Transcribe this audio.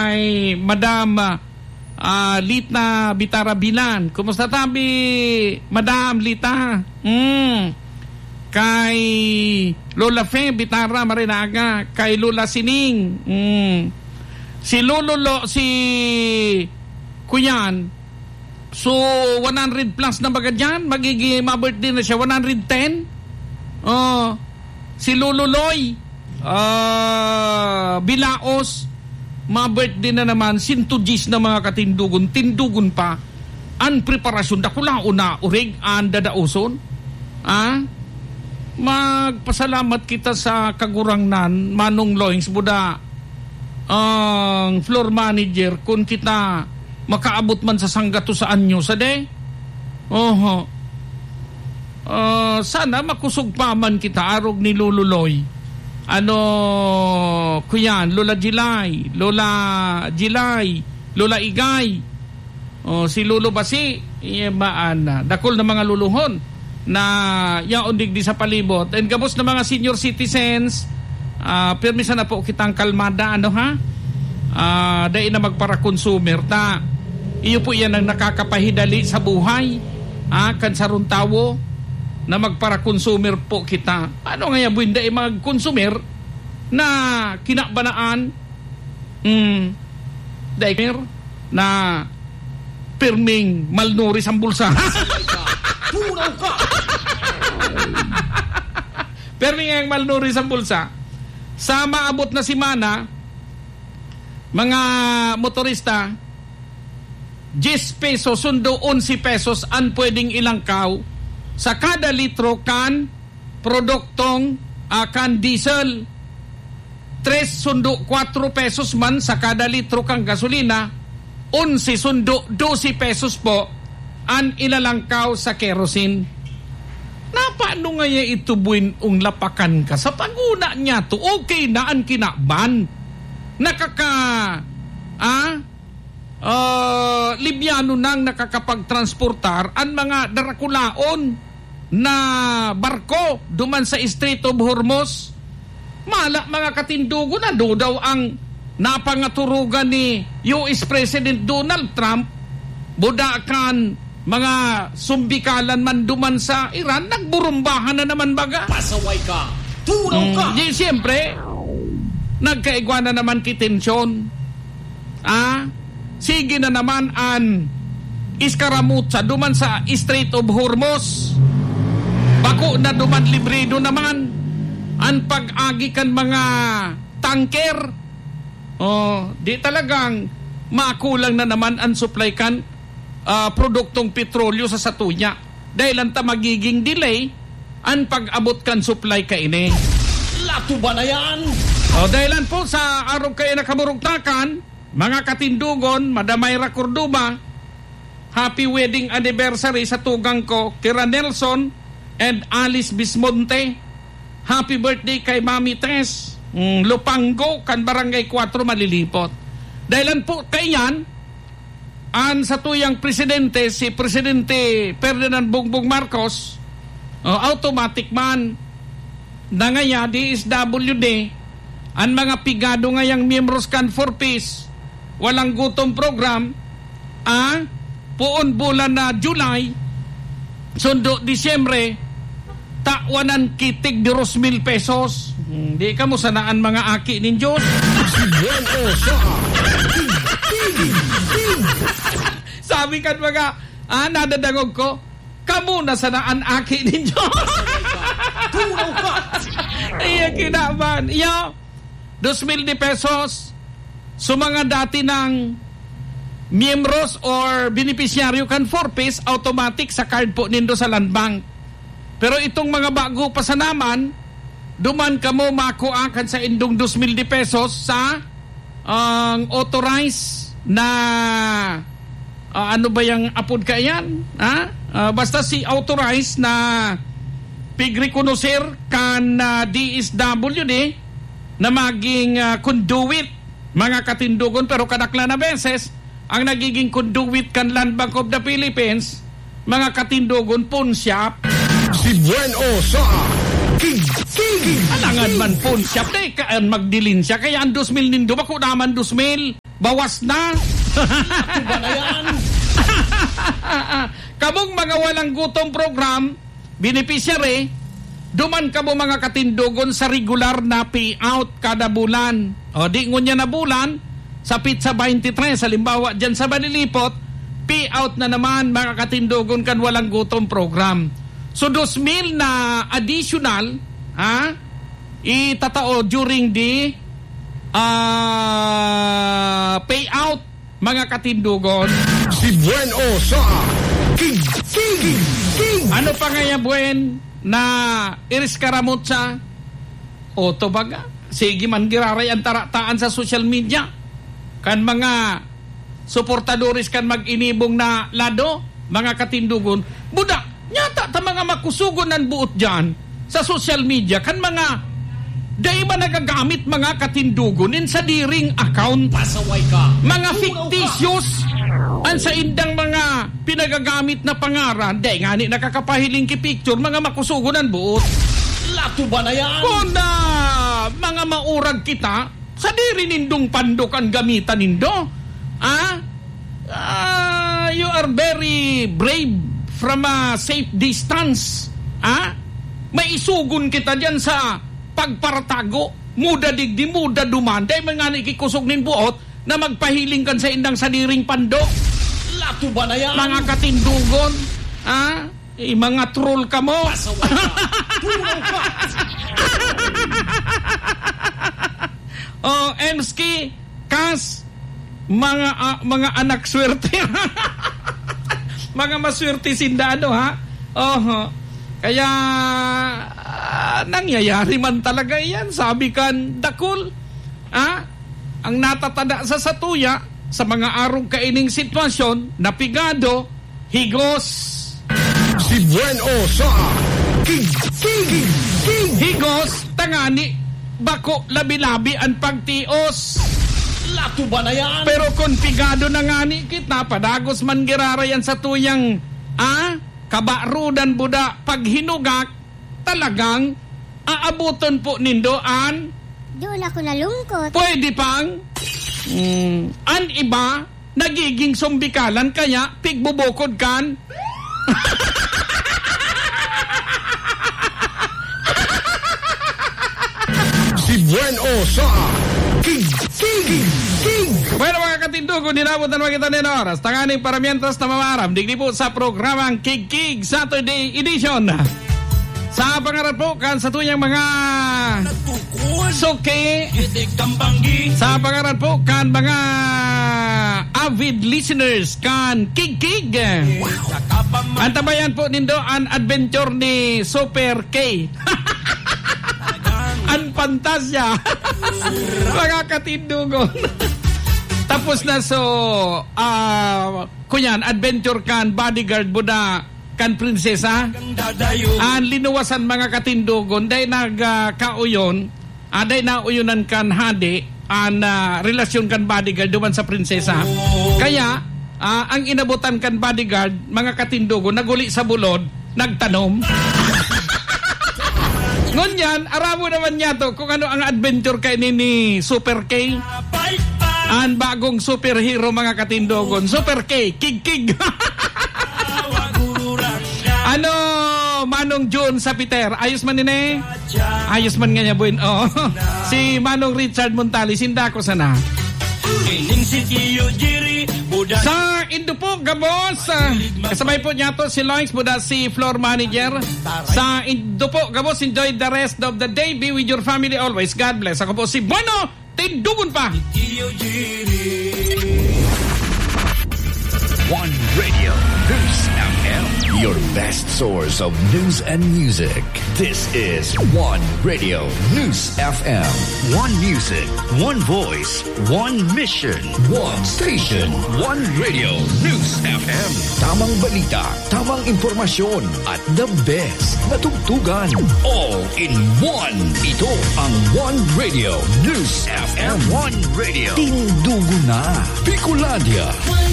kay Madam Lita Bitarabilan. Kumusta tabi, Madam Lita? Kay Lola Fe Bitara Marinaga, kay Lola Sining, si Lolo, si Kuyan. So 100 plus na baga dyan, magiging ma-birthday na siya, 110. Si Lolo Loy Bilaos, ma-birthday na naman, 110 na mga tindugon pa. Ang preparasyon dakula una urig ang dadauson. Magpasalamat kita sa kagurangnan Manong Loings Buda ang floor manager kung kita makaabot man sa sanggato sa anyo sa de. Sana makusog pa man kita arog ni Lolo Loy. Kuyan, Lola Jilay, Lola Igay, si Lolo Basi, dakol na mga luluhon na yaon digdi sa palibot. And gabos na mga senior citizens, permisa na po kitang kalmada, dahil na magpara-consumer ta. Iyo po yan ang nakakapahidali sa buhay, kansarong tawo na magpara-consumer po kita. Ano nga yan, buwin dahil mag-consumer na kinabanaan dahil na pirming malnourished ang bulsa. Tunaw ka! Pero yung malnourished ang bulsa, sa maabot na simana, mga motorista, 10 pesos, sundo 11 pesos ang pwedeng ilangkaw sa kada litro kan produktong kan diesel. 3 sundo 4 pesos man sa kada litro kang gasolina, 11 sundo 12 pesos po ang ilalangkaw sa kerosene. Na paano nga ito buwin lapakan ka sa paguna niya to? Okay na ang kinaban. Libyano nang nakakapagtransportar ang mga darakulaon na barko duman sa Strait of Hormuz. Mala mga katindugo na do daw ang napangaturugan ni US President Donald Trump, budakan mga sumbikalan man duman sa Iran, nagburumbahan na naman baga. Pasaway ka! Tunaw ka! Siyempre, nagkaigwa na naman kitensyon. Sige na naman ang iskaramutsa duman sa Strait of Hormuz. Bako na duman libredo naman ang pag-agi kan mga tanker. Di talagang makulang na naman ang supply kan produktong petrolyo sa satunya. Dahil ang magiging delay ang pag-abot kan supply kaini. Lato ba na yan? Dahilan po sa araw kayo nakamurugtakan, mga katindugon, Madamaira Cordova, happy wedding anniversary sa tugang ko, Kira Nelson and Alice Bismonte. Happy birthday kay Mami Tess, Lupango, kan Barangay 4 Malilipot. Dahilan po kayan, an sa tuyang presidente, si Presidente Ferdinand Bongbong Marcos, automatic man na ngaya DSWD, ang mga pigado ngayang miyembros kan for peace, walang gutom program, puon bulan na July, sundo Disyembre, takwanan kitig di 2,000 pesos. Di ka mo sanaan mga aki nin Diyos. Sabi kan mga nadadangog ko, kamo na sanaan aki nin Diyos. Tunaw ka! Iya kinaman. Iya 2,000 pesos so mga dati ng miyembros or beneficiaryo kan for peace, automatic sa card po nindo sa Land Bank. Pero itong mga bago pa sa naman, duman ka mo makuakan sa indong 2,000 pesos sa authorized na ano ba yung apod ka yan? Basta si authorized na pig-reconocer kan DSWD na maging conduit mga katindugon, pero kadakla na beses ang nagiging conduit kan Land Bank of the Philippines, mga katindugon, pawn shop. Si Buen Osa Alangan man pawn shop, kaan magdilin siya, kaya ang 2,000 nindo, bako naman 2,000. bawas na. Lato ba na yan? Kamong mga walang gutom program, beneficiary, duman kamo mga katindugon sa regular na payout kada bulan. O di ngunya na bulan, sa Pizza 23, halimbawa dyan sa Manilipot, payout na naman mga katindugon kan walang gutom program. So 2,000 na additional, itatao during the payout mga katindugon. Si Bueno sa King. Ano pa nga yan, Buen, na iris karamot sa otobaga? Sige man giraray ang tarataan sa social media. Kan mga suportadores kan mag-inibong na lado, mga katindugon. Buda, nyata ta mga makusugon ng buot dyan sa social media. Kan mga day ba nagagamit mga katindugonin sa diring account? Pasaway ka. Mga fictitious ang sa indang mga pinagagamit na pangaran, day nga ni nakakapahiling ki picture, mga makusugonan buot. Lato ba na yan? Kung na mga maurag kita, sa diri nindong pandok ang gamitan nindo. You are very brave from a safe distance. Maisugon kita dyan sa pagparatago. Muda digdi, muda duman. Day mga nakikusog nin buot na magpahiling kan sa indang sadiring pandok. Lato ba na yan? Mga katindugon, mga troll ka mo. Pasaway ka. Tunaw ka. Emski, Kas, mga anak swerte. Mga maswerte sindano, ha? Kaya, nangyayari man talaga yan. Sabi kan, dakul, ang natatada sa satuya, sa mga arong kaining sitwasyon, napigado, higos. Si Bueno sa King. Higos, tangani, bako labi-labi ang pagtios. Lato ba na yan? Pero konfigado na nga ni kita, padagos man girarayan sa tuyang, kabarudan buda, pag hinugak, talagang, aabuton po nindoan. Doon ako nalungkot. Pwede pang, an iba, nagiging sumbikalan kaya, pigbubukod kan. Si Bueno sa King. Bueno mga katindugo, ninabot na naman kita nila oras. Tanganing para mientras na mamaram. Digdi po sa programang Kig Saturday Edition. Sa pangarap po kan sa tuyang mga suki. Sa pangarap po kan mga avid listeners kan Kig. Antabayan po nindo ang adventure ni Super K. Ang pantasya. Mga katindugon. Tapos na kunyan, adventure kan bodyguard buda kan prinsesa. Ang linuwasan mga katindugon, day nagkauyon, day nauyonan kan hadi, ang relasyon kan bodyguard duman sa prinsesa. Kaya, ang inabutan kan bodyguard, mga katindugon, naguli sa bulod, nagtanom. Ngunyan, aramo naman niya to kung ano ang adventure kay ni Super K. Ang bagong superhero mga katindogon. Super K, Kig. Ano, Manong June sa Peter? Ayos man nini? Ayos man nga niya, buin. Si Manong Richard Montali, sinda ko sana. Sa Indo po, Gabos, kasabay po niya to si Loix, buda si floor manager. Sa Indo po, Gabos, enjoy the rest of the day. Be with your family always. God bless. Ako po si Bueno, Tindugon pa. One Radio, News FM. Your best source of news and music. This is One Radio, News FM. One music, one voice, one mission, one station. One Radio, News FM. Tamang balita, tamang impormasyon, at the best na tugtugan. All in one. Ito ang One Radio, News FM. One Radio. Tindugo na. Bicolandia.